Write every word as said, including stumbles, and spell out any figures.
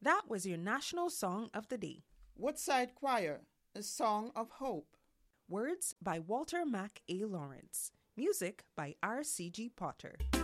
That was your national song of the day. Woodside Choir, A Song of Hope. Words by Walter Mack A. Lawrence. Music by R C G Potter.